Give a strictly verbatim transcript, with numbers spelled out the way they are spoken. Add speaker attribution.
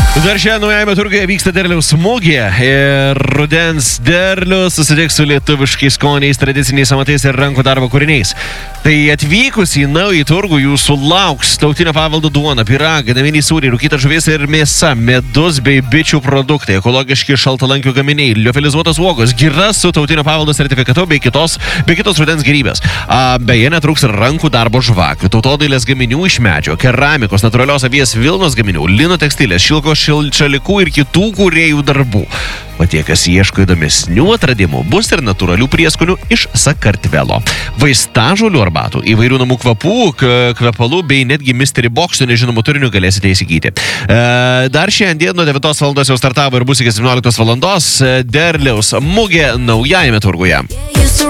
Speaker 1: Dar šiandien naujajame turguje vyksta derliaus mugė ir rudens derlius susitiks su lietuviškais skoniais, tradiciniais amatais ir rankų darbo kūriniais. Tai atvykus į naują turgų jūsų lauks tautinio paveldo duona, pyragai, naminiai sūriai, rūkyta žuvis ir mėsa, medus bei bičių produktai, ekologiški šaltalankių gaminiai, liofilizuotos uogos, gira su tautinio paveldo sertifikatu bei kitos, bei kitos rudens gerybės. A, beje, netrūks ir rankų darbo žvakių, tautodailės gaminių iš medžio, keramikos, natūralios avies vilnos gaminių, lino tekstilės, šilko šalikų ir kitų kūrėjų darbų. O tie, kas ieško įdomesnių atradimų, bus ir natūralių prieskonių iš Sakartvelo. Vaistažolių arbatų, įvairių namų kvapų, kvepalų bei netgi mystery boxų nežinomų turinių galėsite įsigyti. E, dar šiandien nuo devintos valandos jau startavo ir bus iki septynioliktos valandos derliaus mugė naujajame turguje.